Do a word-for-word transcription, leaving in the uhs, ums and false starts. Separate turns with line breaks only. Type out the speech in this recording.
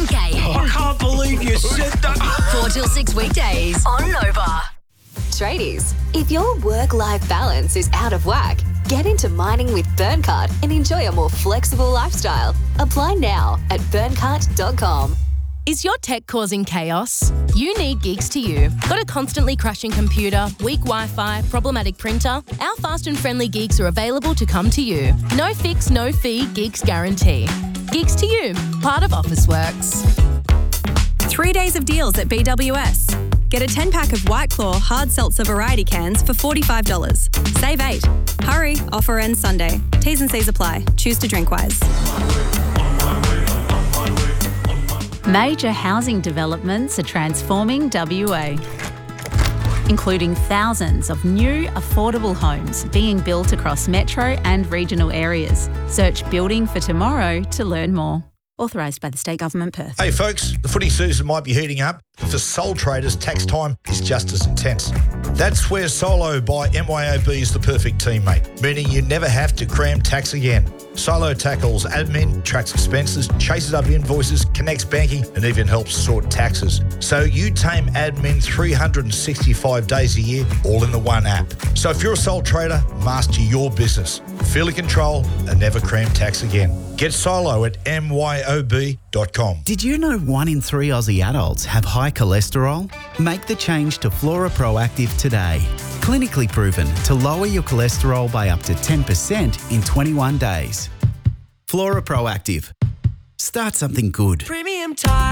and Gay.
I can't believe you said that.
four till six weekdays on Nova.
Tradies, if your work-life balance is out of whack, get into mining with Burncart and enjoy a more flexible lifestyle. Apply now at burncart dot com.
Is your tech causing chaos? You need Geeks to You. Got a constantly crashing computer, weak Wi-Fi, problematic printer? Our fast and friendly Geeks are available to come to you. No fix, no fee, Geeks guarantee. Geeks to You, part of Officeworks.
Three days of deals at B W S. Get a ten-pack of White Claw hard seltzer variety cans for forty-five dollars. Save eight. Hurry, offer ends Sunday. T's and C's apply. Choose to drink wise.
Major housing developments are transforming W A, including thousands of new affordable homes being built across metro and regional areas. Search Building for Tomorrow to learn more. Authorised by the State Government, Perth.
Hey folks, the footy season might be heating up, but for sole traders, tax time is just as intense. That's where Solo by M Y O B is the perfect teammate, meaning you never have to cram tax again. Solo tackles admin, tracks expenses, chases up invoices, connects banking, and even helps sort taxes. So you tame admin three hundred sixty-five days a year, all in the one app. So if you're a sole trader, master your business. Feel in control and never cram tax again. Get Solo at M Y O B dot com.
Did you know one in three Aussie adults have high cholesterol? Make the change to Flora Proactive today. Clinically proven to lower your cholesterol by up to ten percent in twenty-one days. Flora Proactive. Start something good.
Premium time.